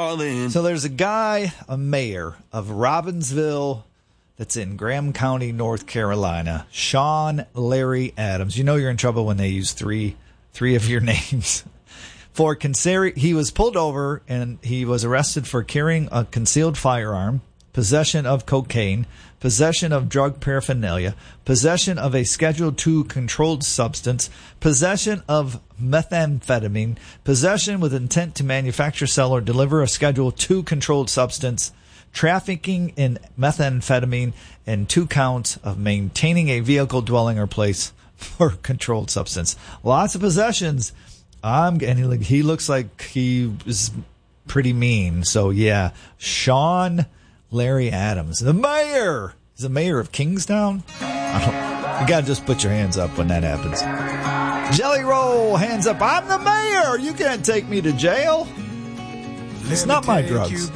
darling. So there's a mayor of Robbinsville, that's in Graham County, North Carolina, Sean Larry Adams. You know you're in trouble when they use three of your names. He was pulled over and he was arrested for carrying a concealed firearm, possession of cocaine, possession of drug paraphernalia, possession of a Schedule II controlled substance, possession of methamphetamine, possession with intent to manufacture, sell, or deliver a Schedule II controlled substance, trafficking in methamphetamine, and 2 counts of maintaining a vehicle, dwelling, or place for controlled substance. Lots of possessions. And he looks like he is pretty mean. So, yeah, Sean Larry Adams, the mayor. He's the mayor of Kingstown. You got to just put your hands up when that happens. Jelly Roll, hands up. I'm the mayor. You can't take me to jail. It's not my drugs.